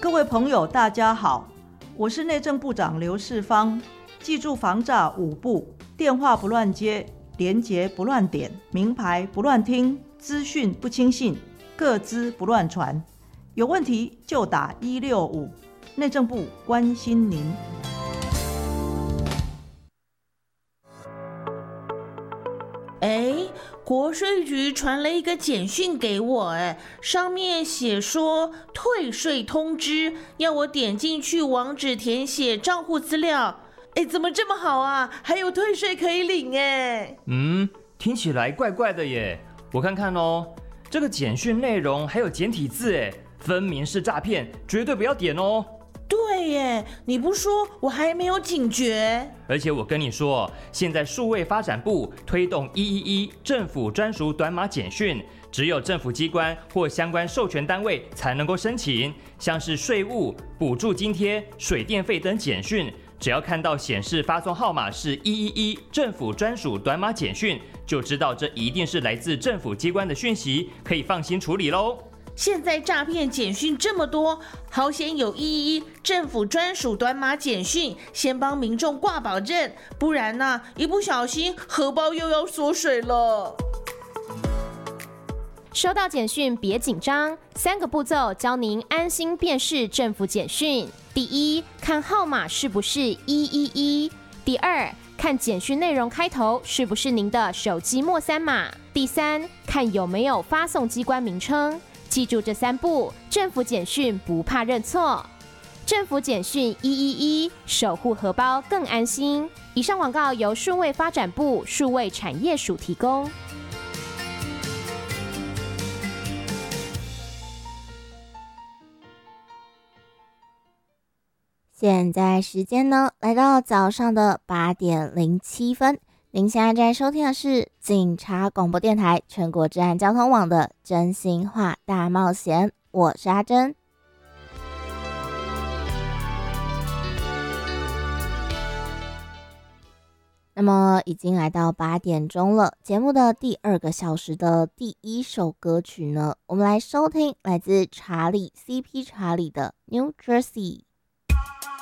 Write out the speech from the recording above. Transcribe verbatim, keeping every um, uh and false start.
各位朋友大家好，我是内政部长刘世芳。记住防诈五不：电话不乱接，连结不乱点，名牌不乱听，资讯不轻信，个资不乱传。有问题就打一六五，内政部关心您。 哎，国税局传了一个简讯给我，哎，上面写说退税通知，要我点进去网址填写账户资料。哎，怎么这么好啊？还有退税可以领哎。 嗯，听起来怪怪的耶。我看看哦，这个简讯内容还有简体字，哎，分明是诈骗，绝对不要点哦。 对耶，你不说我还没有警觉。 而且我跟你说，现在数位发展部推动一一一政府专属短码简讯，只有政府机关或相关授权单位才能够申请，像是税务、补助津贴、水电费等简讯，只要看到显示发送号码是一一一政府专属短码简讯，就知道这一定是来自政府机关的讯息，可以放心处理咯。 现在诈骗简讯这么多，好险有一一一政府专属短码简讯，先帮民众挂保证，不然呢、啊，一不小心荷包又要缩水了。 收到简讯别紧张，三个步骤教您安心辨识政府简讯。第一，看号码是不是一一一；第二，看简讯内容开头是不是您的手机末三码；第三，看有没有发送机关名称。记住这三步，政府简讯不怕认错。政府简讯一一一，守护荷包更安心。以上广告由数位发展部数位产业署提供。 现在时间呢，来到早上的八点零七分。您现在正在收听的是警察广播电台全国治安交通网的真心话大冒险，我是阿珍。那么已经来到八点钟了，节目的第二个小时的第一首歌曲呢，我们来收听来自查理 C P 查理的 New Jersey。